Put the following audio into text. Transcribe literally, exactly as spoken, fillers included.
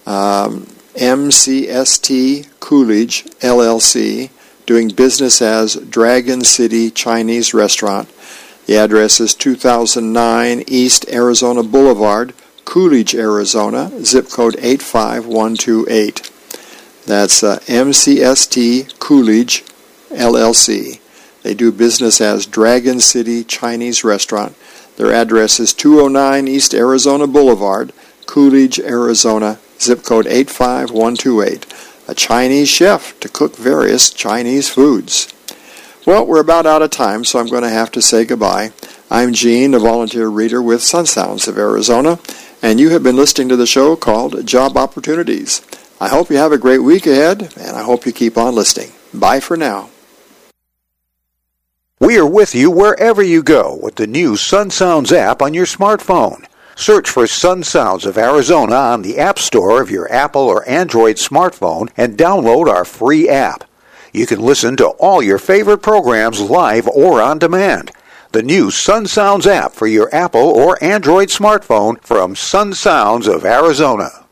um, M C S T Coolidge, L L C, doing business as Dragon City Chinese Restaurant. The address is two thousand nine East Arizona Boulevard, Coolidge, Arizona, zip code eight five one two eight. That's uh, M C S T Coolidge, L L C. They do business as Dragon City Chinese Restaurant. Their address is two oh nine East Arizona Boulevard, Coolidge, Arizona, zip code eight five one two eight. A Chinese chef to cook various Chinese foods. Well, we're about out of time, so I'm going to have to say goodbye. I'm Gene, a volunteer reader with Sun Sounds of Arizona, and you have been listening to the show called Job Opportunities. I hope you have a great week ahead, and I hope you keep on listening. Bye for now. We are with you wherever you go with the new Sun Sounds app on your smartphone. Search for Sun Sounds of Arizona on the App Store of your Apple or Android smartphone and download our free app. You can listen to all your favorite programs live or on demand. The new Sun Sounds app for your Apple or Android smartphone from Sun Sounds of Arizona.